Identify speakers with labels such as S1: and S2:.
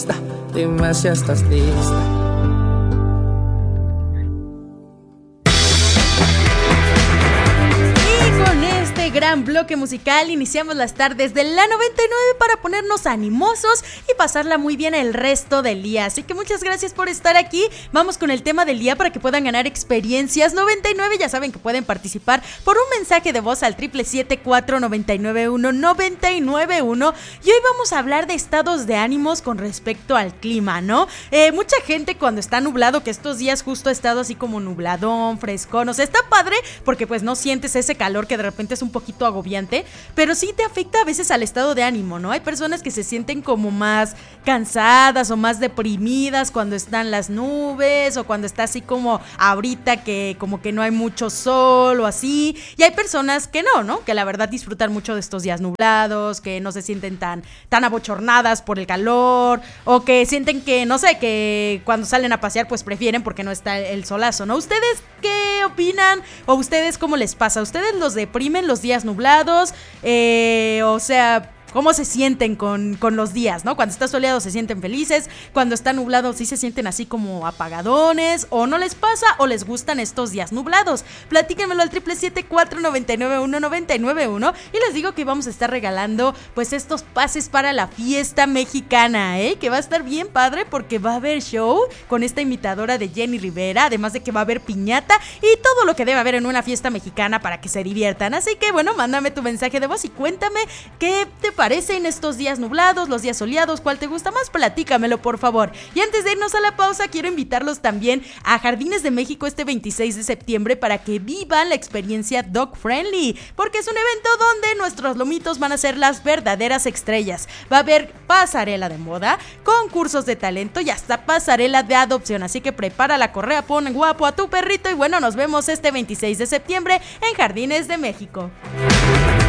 S1: Dime si estás lista.
S2: Gran bloque musical, iniciamos las tardes de la 99 para ponernos animosos y pasarla muy bien el resto del día, así que muchas gracias por estar aquí. Vamos con el tema del día para que puedan ganar experiencias 99, ya saben que pueden participar por un mensaje de voz al 777-499-1991 y hoy vamos a hablar de estados de ánimos con respecto al clima, ¿no? Mucha gente cuando está nublado, que estos días justo ha estado así como nubladón, frescón, o sea, está padre porque pues no sientes ese calor que de repente es un poquito agobiante, pero sí te afecta a veces al estado de ánimo, ¿no? Hay personas que se sienten como más cansadas o más deprimidas cuando están las nubes o cuando está así como ahorita que como que no hay mucho sol o así, y hay personas que no, que la verdad disfrutan mucho de estos días nublados, que no se sienten tan abochornadas por el calor o que sienten que, no sé, que cuando salen a pasear pues prefieren porque no está el solazo, ¿no? ¿Ustedes qué opinan? ¿O ustedes cómo les pasa? ¿A ustedes los deprimen los días nublados? O sea, ¿cómo se sienten con los días, no? Cuando está soleado se sienten felices, cuando está nublado sí se sienten así como apagadones, o no les pasa, o les gustan estos días nublados. Platíquenmelo al 777-499-1991 y les digo que vamos a estar regalando pues estos pases para la fiesta mexicana, que va a estar bien padre porque va a haber show con esta imitadora de Jenny Rivera, además de que va a haber piñata y todo lo que debe haber en una fiesta mexicana para que se diviertan. Así que bueno, mándame tu mensaje de voz y cuéntame qué te parece en estos días nublados, los días soleados, ¿cuál te gusta más? Platícamelo, por favor. Y antes de irnos a la pausa, quiero invitarlos también a Jardines de México este 26 de septiembre para que vivan la experiencia Dog Friendly, porque es un evento donde nuestros lomitos van a ser las verdaderas estrellas. Va a haber pasarela de moda, concursos de talento y hasta pasarela de adopción, así que prepara la correa, pon guapo a tu perrito y bueno, nos vemos este 26 de septiembre en Jardines de México.